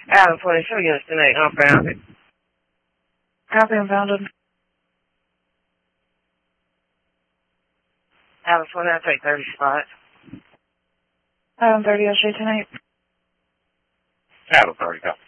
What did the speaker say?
Adam 20, show units tonight, unfounded. Copy, unfounded. Adam 20, I'll take 30 spots. Adam 30, I'll show you tonight. Adam 30, copy.